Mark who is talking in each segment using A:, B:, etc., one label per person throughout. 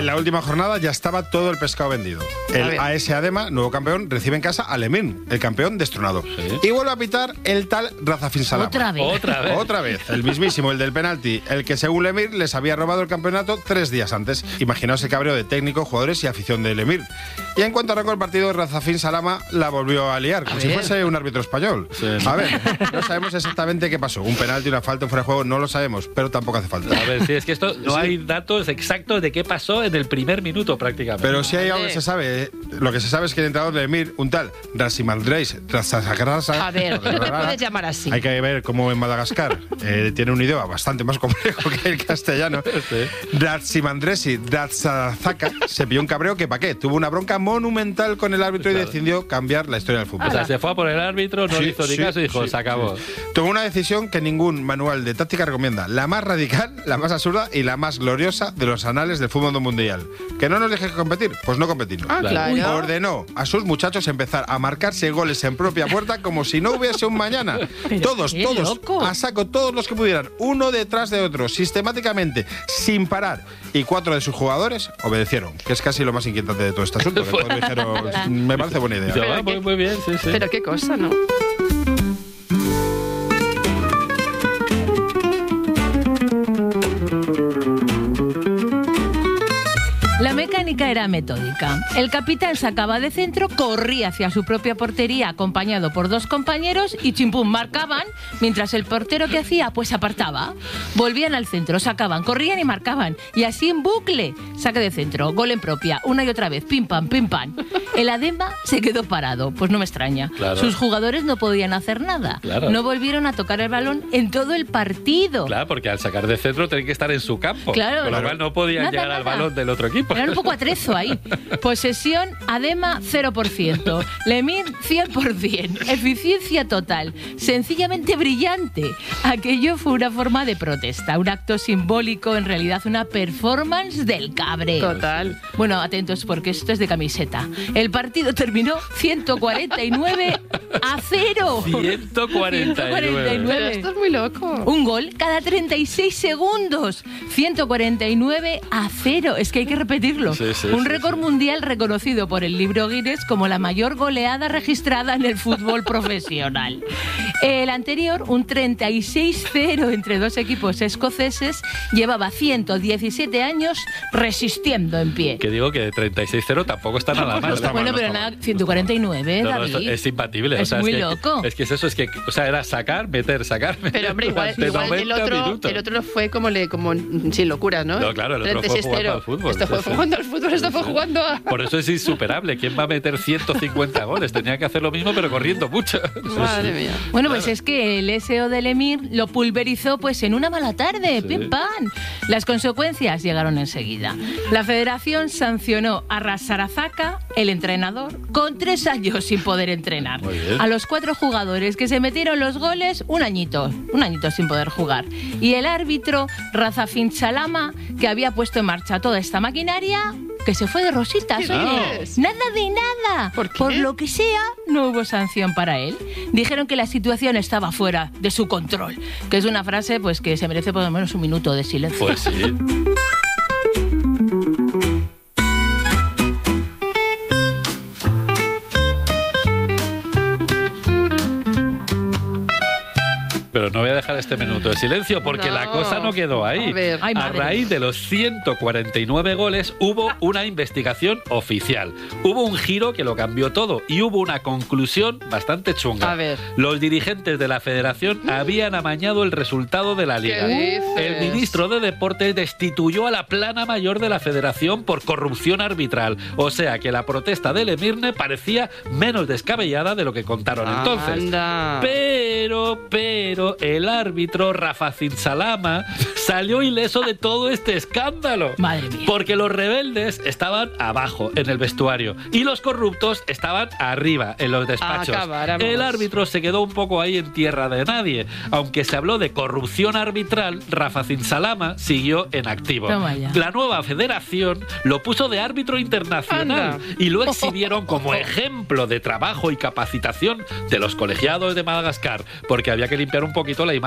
A: En la última jornada ya estaba todo el pescado vendido. El AS Adema, nuevo campeón, recibe en casa al Emir, el campeón destronado. Sí. Y vuelve a pitar el tal Razafin Salama. Otra vez. El mismísimo, el del penalti, el que según el Emir les había robado el campeonato 3 días antes. Imaginaos el cabreo de técnico, jugadores y afición del Emir. Y en cuanto arrancó el partido, Razafin Salama la volvió a liar, como si fuese un árbitro español. Sí. A ver, no sabemos exactamente qué pasó. Un penalti, una falta, un fuera de juego, no lo sabemos, pero tampoco hace falta.
B: A ver, sí, es que esto no hay datos exactos de qué pasó en el primer minuto prácticamente.
A: Pero sí hay algo que se sabe. Lo que se sabe es que el entrenador de Emir, un tal Rasimandreis
C: A ver, no me puedes llamar así.
A: Hay que ver cómo en Madagascar tiene un idioma bastante más complejo que el castellano. Sí. Rasimandresi Ratsazaka se pilló un cabreo que pa' qué. Tuvo una bronca monumental con el árbitro y decidió cambiar la historia del fútbol.
B: O sea, se fue a por el árbitro, no le hizo ni caso y dijo, se acabó.
A: Tomó una decisión que ningún manual de táctica recomienda. La más radical, la más absurda y la más gloriosa de los anales del fútbol mundial. ¿Que no nos dejes competir? Pues no competimos.
C: Claro.
A: Ordenó a sus muchachos empezar a marcarse goles en propia puerta como si no hubiese un mañana. Todos, a saco, todos los que pudieran, uno detrás de otro, sistemáticamente, sin parar. Y 4 de sus jugadores obedecieron, que es casi lo más inquietante de todo este asunto. Que todos dijeron, me parece buena idea.
B: Muy bien, sí.
C: Pero qué cosa, ¿no?
D: La mecánica era metódica. El capitán sacaba de centro, corría hacia su propia portería acompañado por 2 compañeros y chimpum marcaban, mientras el portero que hacía pues apartaba. Volvían al centro, sacaban, corrían y marcaban. Y así en bucle. Saque de centro, gol en propia, una y otra vez, pim pam, pim pam. El Adema se quedó parado, pues no me extraña.
B: Claro.
D: Sus jugadores no podían hacer nada.
B: Claro.
D: No volvieron a tocar el balón en todo el partido.
B: Claro, porque al sacar de centro tenían que estar en su campo.
D: Claro.
B: Con lo cual no podían llegar al balón del otro equipo.
D: Eran un poco atrezo ahí. Posesión, Adema, 0%. Lemir, 100%. Eficiencia total. Sencillamente brillante. Aquello fue una forma de protesta. Un acto simbólico, en realidad una performance del cabreo.
C: Total.
D: Bueno, atentos porque esto es de camiseta. El partido terminó 149-0.
B: 149.
C: Pero esto es muy loco.
D: Un gol cada 36 segundos. 149-0. Es que hay que repetirlo.
B: Sí,
D: un récord mundial reconocido por el libro Guinness como la mayor goleada registrada en el fútbol profesional. El anterior, un 36-0 entre 2 equipos escoceses, llevaba 117 años resistiendo en pie.
B: Que digo que 36-0 tampoco está nada mal.
D: Bueno, pero nada, 149, David.
B: Es imbatible.
D: Es muy loco.
B: Es que es eso, era sacar, meter.
C: Pero hombre, igual el otro fue como sin locura, ¿no?
B: No, claro, el otro fue jugando al fútbol.
C: Esto fue jugando al fútbol, esto fue jugando a...
B: Por eso es insuperable. ¿Quién va a meter 150 goles? Tenía que hacer lo mismo, pero corriendo mucho.
C: Madre mía.
D: Bueno, pues es que el SO del Emir lo pulverizó pues en una mala tarde, pim pam. Las consecuencias llegaron enseguida. La federación sancionó a Rasarazaka, el entrenador, con 3 años sin poder entrenar. A los 4 jugadores que se metieron los goles, un añito sin poder jugar. Y el árbitro, Razafin Salama, que había puesto en marcha toda esta maquinaria, que se fue de rositas, oye. Nada de nada. Por lo que sea, no hubo sanción para él. Dijeron que la situación estaba fuera de su control, que es una frase pues que se merece por lo menos un minuto de silencio.
B: Pues sí. Pero no voy a dejar este minuto de silencio porque la cosa no quedó ahí. A raíz de los 149 goles hubo una investigación oficial. Hubo un giro que lo cambió todo y hubo una conclusión bastante chunga. Los dirigentes de la federación habían amañado el resultado de la liga. El ministro de Deportes destituyó a la plana mayor de la federación por corrupción arbitral. O sea que la protesta del Emirne parecía menos descabellada de lo que contaron entonces. Pero el árbitro Razafin Salama salió ileso de todo este escándalo.
D: Madre mía.
B: Porque los rebeldes estaban abajo en el vestuario y los corruptos estaban arriba en los despachos. El árbitro se quedó un poco ahí en tierra de nadie. Aunque se habló de corrupción arbitral, Razafin Salama siguió en activo. La nueva federación lo puso de árbitro internacional y lo exhibieron como ejemplo de trabajo y capacitación de los colegiados de Madagascar, porque había que limpiar un poquito la imagen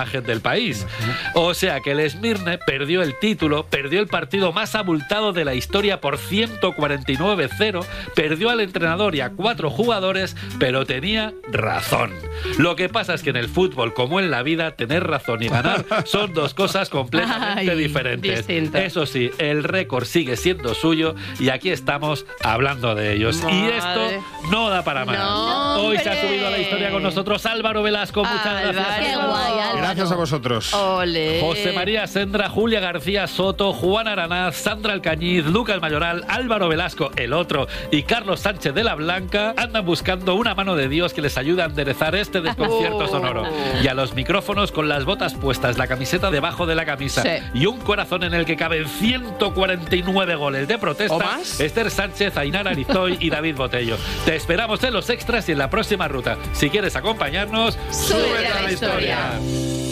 B: imagen del país. O sea que el Esmirne perdió el título, perdió el partido más abultado de la historia por 149-0, perdió al entrenador y a 4 jugadores, pero tenía razón. Lo que pasa es que en el fútbol, como en la vida, tener razón y ganar son dos cosas completamente diferentes. Eso sí, el récord sigue siendo suyo y aquí estamos hablando de ellos. Y esto no da para más. Hoy se ha subido a la historia con nosotros Álvaro Velasco. Muchas gracias.
D: Qué guay, Álvaro.
A: Gracias a vosotros.
C: Ole.
B: José María Sendra, Julia García Soto, Juan Aranaz, Sandra Alcañiz, Lucas Mayoral, Álvaro Velasco, el otro, y Carlos Sánchez de la Blanca andan buscando una mano de Dios que les ayude a enderezar este desconcierto sonoro. Y a los micrófonos con las botas puestas, la camiseta debajo de la camisa y un corazón en el que caben 149 goles de protesta, Esther Sánchez, Ainara Arizoy y David Botello. Te esperamos en los extras y en la próxima ruta. Si quieres acompañarnos,
C: ¡súbete a la historia!